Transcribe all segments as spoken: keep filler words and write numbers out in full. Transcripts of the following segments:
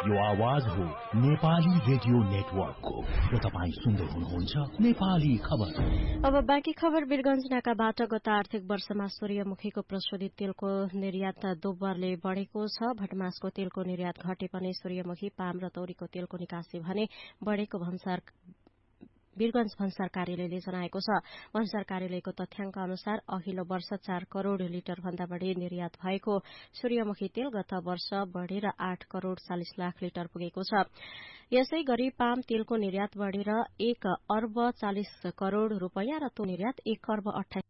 यो आवाज हो नेपाली रेडियो नेटवर्कको र तपाईँ सुन्दै हुनुहुन्छ नेपाली खबर। अब बाँकी खबर। वीरगंज नाकाबाट गत आर्थिक वर्षमा सूर्यमुखीको प्रशोधित तेलको निर्यात दोब्बरले बढ़ेको छ। भटमासको तेलको निर्यात घटे पनि सूर्यमुखी, पाम र तौरीको तेलको निकासी भने बढ़ेको भन्सार वीरगंज भन्सार कार्यालयले जनाएको छ। भन्सार कार्यालयको तथ्याङ्क अनुसार अघिल्लो वर्ष चार करोड़ लिटर भन्दा बढ़ी निर्यात भएको सूर्यमुखी तेल गत वर्ष बढ़ेर आठ करोड़ चालिस लाख लिटर पुगेको छ। यसै गरी पाम तेलको निर्यात बढ़ेर एक अर्ब चालिस करोड़ रूपियाँ र तो निर्यात एक अर्ब अठाइस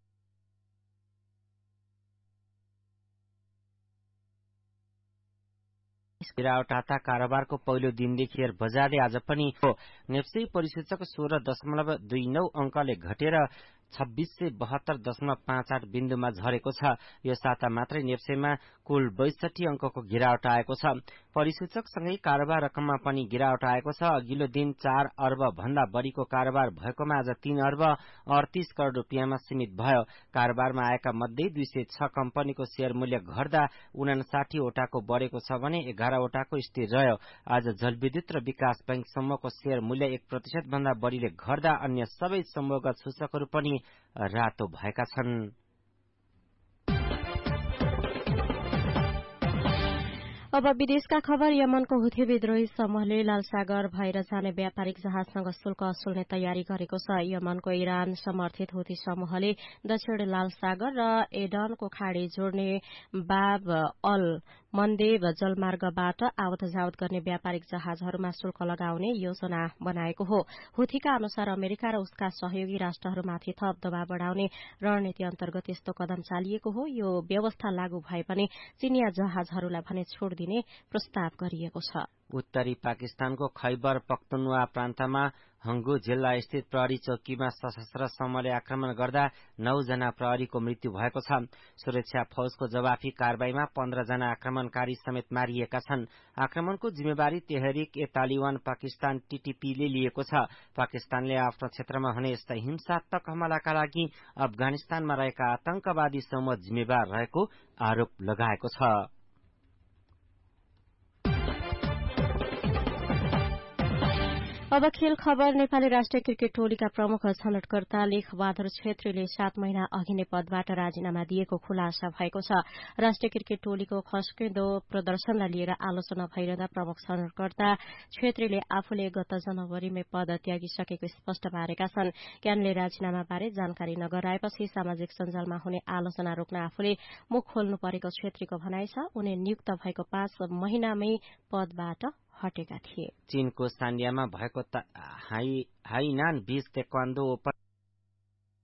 गिरावट कारोबारको पहिलो दिनदेखि शेयर बजारले आज पनि नेप्से परिसूचक सोह्र दशमलव दुई नौ अंकले घटेर छब्बीस सय बहत्तर दशमलव पाँच आठ बिन्दुमा झरेको छ। यो साता मात्रै नेप्सेमा कुल बैसठी अंकको गिरावट आएको छ। परिसूचकसँगै कारोबार रकममा पनि गिरावट आएको छ। अघिल्लो दिन चार अर्ब भन्दा बढ़ीको कारोबार भएकोमा आज तीन अर्ब अडतीस करोड़ रूपियाँमा सीमित भयो। कारोबारमा आएका मध्ये दुई सय छ कम्पनीको शेयर मूल्य घट्दा उनासाठी वटाको बढ़ेको छ भने एघार वटाको स्थिर रह्यो। आज जलविद्युत र विकास बैंक समूहको शेयर मूल्य एक प्रतिशत भन्दा बढ़ीले घट्दा अन्य सबै समूहगत सूचकहरू पनि रातो भएका छन्। अब विदेशका खबर। यमनको हुथी विद्रोही समूहले लालसागर भएर जाने व्यापारिक जहाजसँग शुल्क असुल्ने तयारी गरेको छ। यमनको इरान समर्थित हुथी समूहले दक्षिण लालसागर र एडनको खाड़ी जोड्ने बाब अल मन्देब जलमार्गबाट आवत जावत गर्ने व्यापारिक जहाजहरूमा शुल्क लगाउने योजना बनाएको हो। हुथीका अनुसार अमेरिका र उसका सहयोगी राष्ट्रहरूमाथि थप दबाव बढ़ाउने रणनीति अन्तर्गत यस्तो कदम चालिएको हो। यो व्यवस्था लागू भए पनि चीनिया जहाजहरूलाई भने छोड़ दिने प्रस्ताव गरिएको छ। उत्तरी पाकिस्तानको खैबर पख्तुनवा प्रान्तमा हंगु जिल्ला स्थित प्रहरी चौकीमा सशस्त्र समूहले आक्रमण गर्दा नौ जना प्रहरीको मृत्यु भएको छ। सुरक्षा फौजको जवाफी कारबाहीमा पन्ध्र जना आक्रमणकारी समेत मारिएका छन्। आक्रमणको जिम्मेवारी तेहरिक ए तालिबान पाकिस्तान टीटीपीले लिएको छ। पाकिस्तानले आफ्नो क्षेत्रमा हुने यस्ता हिंसात्मक हमलाका लागि अफगानिस्तानमा रहेका आतंकवादी समूह जिम्मेवार रहेको आरोप लगाएको छ। अब खेल खबर। नेपाली राष्ट्रिय क्रिकेट टोलीका प्रमुख छनौटकर्ता लेखबहादुर छेत्रीले सात महिना अघि नै पदबाट राजीनामा दिएको खुलासा भएको छ। राष्ट्रिय क्रिकेट टोलीको खस्किँदो प्रदर्शनलाई लिएर आलोचना भइरहँदा प्रमुख छनौटकर्ता छेत्रीले आफूले गत जनवरीमै पद त्यागिसकेको स्पष्ट पारेका छन्। क्यानले राजीनामा बारे जानकारी नगराएपछि सामाजिक सञ्जालमा हुने आलोचना रोक्न आफूले मुख खोल्नु परेको छेत्रीको भनाइ छ। उनी नियुक्त भएको पाँच महिनामै पदबाट हटेका थिए। चीनको सान्डियामा भएको हाइनान बीस तेक्वान्दो ओपन